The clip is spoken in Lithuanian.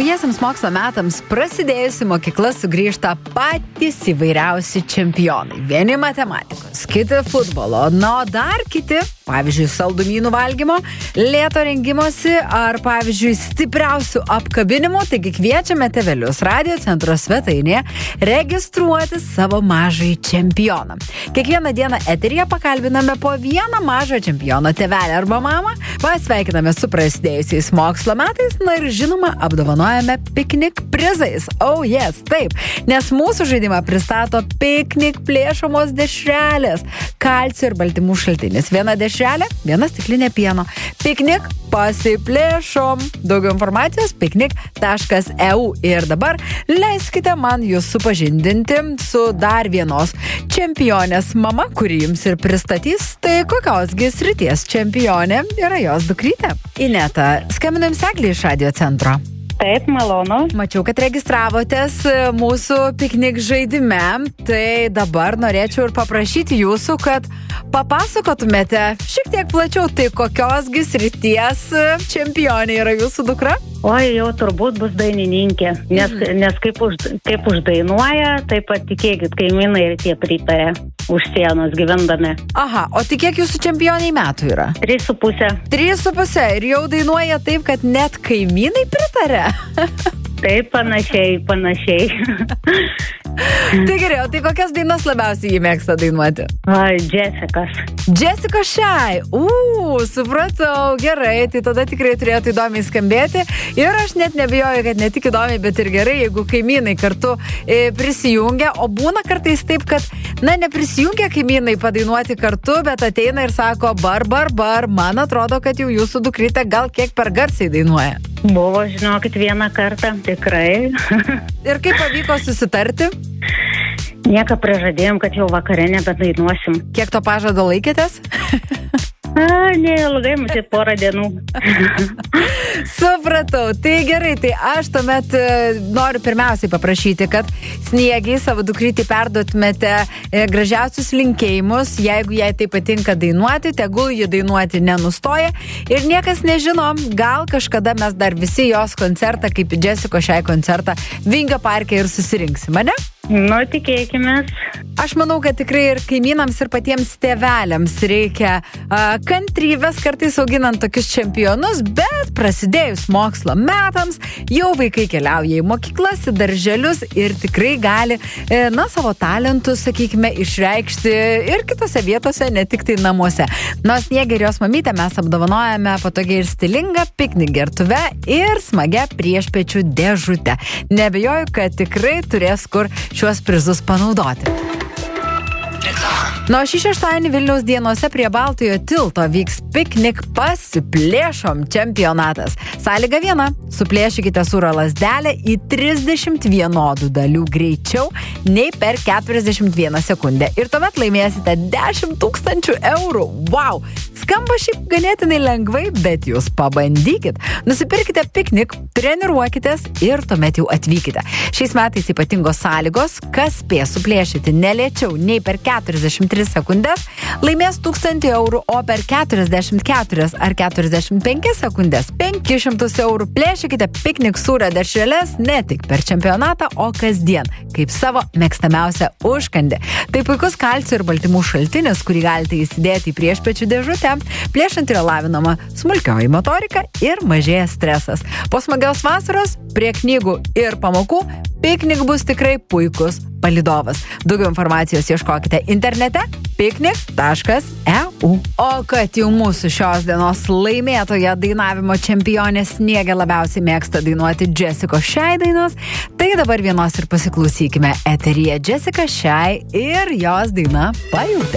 Naujiesiams mokslo metams prasidėjusi mokykla sugrįžta patys įvairiausi čempionai. Vieni matematikos, kiti futbolo, o dar kiti, pavyzdžiui, saldumynų valgymo, lėto rengimosi ar, pavyzdžiui, stipriausių apkabinimų. Taigi kviečiame tėvelius Radio centro svetainėje registruoti savo mažąjį čempioną. Kiekvieną dieną eteryje pakalbiname po vieną mažą čempiono tėvelį arba mamą, pasveikiname su prasidėjusiais mokslo metais, na ir žinoma, apdovanojame piknik prizais. Oh yes, taip, nes mūsų žaidimą pristato piknik plėšomos dešrelės, kalcio ir baltymų šaltinis. Viena dešrelė, viena stiklinė pieno. Piknik pasiplėšom. Daugiau informacijos piknik.eu. Ir dabar leiskite man jūs supažindinti su dar vienos čempionės mama, kuri jums ir pristatys, tai kokiosgi srities čempionė yra jos dukrytė. Ineta, skambinu jums Eglė iš Radio centro. Taip, malonu. Mačiau, kad registravotės mūsų piknik žaidime, tai dabar norėčiau ir paprašyti jūsų, kad papasakotumėte šiek tiek plačiau, tai kokiosgi srities čempionė yra jūsų dukra? Oi, jau turbūt bus dainininkė, nes kaip uždainuoja, taip pat tikėkit, kaimynai ir tie pritarė už sienos gyvendami. Aha, o tai kiek jūsų čempioniai metų yra? 3,5. 3,5 ir jau dainuoja taip, kad net kaimynai pritarė? Taip, panašiai. Tai gerai, o tai kokias dainas labiausiai jį mėgsta dainuoti? Jessica Shy. Supratau, gerai, tai tada tikrai turėtų įdomiai skambėti. Ir aš net nebijoju, kad ne tik įdomiai, bet ir gerai, jeigu kaimynai kartu prisijungia. O būna kartais taip, kad, neprisijungia kaimynai padainuoti kartu, bet ateina ir sako, bar, man atrodo, kad jau jūsų dukrytė gal kiek per garsiai dainuoja. Buvo, žinokit, vieną kartą, tikrai. Ir kaip pavyko susitarti? Nieką prižadėjom, kad jau vakare nebedainuosim. Kiek to pažado laikėtės? Neilgai, matyt, porą dienų. Supratau, tai gerai, tai aš tuomet noriu pirmiausiai paprašyti, kad Sniegiai savo dukrytį perduotumėte gražiausius linkėjimus, jeigu jai tai patinka dainuoti, tegul ji dainuoti nenustoja ir niekas nežino, gal kažkada mes dar visi jos koncertą, kaip Jessica Shy koncertą, Vingio parke ir susirinksim, ne? Tikėkimės. Aš manau, kad tikrai ir kaimynams, ir patiems tėveliams reikia kantrybės kartais auginant tokius čempionus, bet prasidėjus mokslo metams jau vaikai keliauja į mokyklas, į darželius ir tikrai gali savo talentus, sakykime, išreikšti ir kitose vietose, ne tik tai namuose. Sniegį ir jos mamytę mes apdovanojame patogiai ir stilingą piknik gertuvę ir smagią priešpečių dėžutę. Nebejoju, kad tikrai turės kur šiuos prizus panaudoti. Šį šeštadienį Vilniaus dienose prie Baltojo tilto vyks piknik pasiplėšom čempionatas. Sąlyga viena – suplėšykite sūrio lazdelę į 30 vienodų dalių greičiau nei per 41 sekundę. Ir tuomet laimėsite 10 000 eurų. Wow! Skamba šiaip ganėtinai lengvai, bet jūs pabandykit. Nusipirkite piknik, treniruokitės ir tuomet jau atvykite. Šiais metais ypatingos sąlygos, kas spės suplėšyti nelėčiau nei per 43 sekundės, laimės 1000 eurų, o per 44 ar 45 sekundės 500 eurų. Plėšykite piknik sūrio dešreles ne tik per čempionatą, o kasdien, kaip savo mėgstamiausią užkandį. Tai puikus kalcio ir baltymų šaltinis, kurį galite įsidėti į priešpečių dėžutę. Plėšant yra lavinama smulkioji motorika ir mažėja stresas. Po smagios vasaros, prie knygų ir pamokų, piknik bus tikrai puikus palydovas. Daugiau informacijos ieškokite internete piknik.eu. O kad jau mūsų šios dienos laimėtoja dainavimo čempionė Sniegė labiausiai mėgsta dainuoti Jessica Shy dainas, tai dabar vienos ir pasiklausykime eteryje Jessica Shy ir jos daina Pajutė.